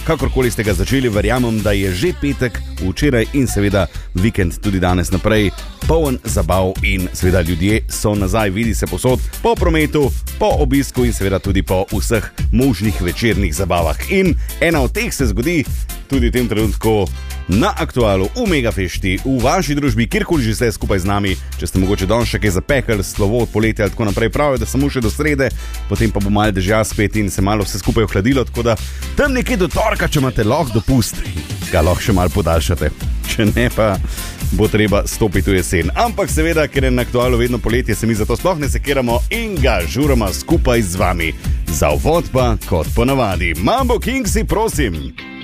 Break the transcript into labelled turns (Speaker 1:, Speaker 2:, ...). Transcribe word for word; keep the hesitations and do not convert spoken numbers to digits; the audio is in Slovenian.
Speaker 1: kakorkoli ste ga začeli, verjamem, da je že petek, včeraj in seveda vikend tudi danes naprej, poln zabav in seveda ljudje so nazaj, vidi se posod, po prometu, po obisku in seveda tudi po vseh možnih večernih zabavah. In ena od teh se zgodi tudi v tem trenutku na Aktualu, v Megafešti, v vaši družbi, kjerkoli že ste skupaj z nami. Če ste mogoče danes še kaj zapekli, slovo od poletja ali tako naprej, pravijo, da samo še do srede, potem pa bo malo dežja spet in se malo vse skupaj ohladilo, tako da tam nekje do torka, če imate lahko dopust, ga lahko še malo podaljšate. Če ne, pa bo treba stopiti v jesen. Ampak seveda, ker je na Aktualu vedno poletje, se mi zato sploh ne sekiramo in ga žuramo skupaj z vami. Za uvod pa, kot ponavadi, Mambo Kingsi, prosim.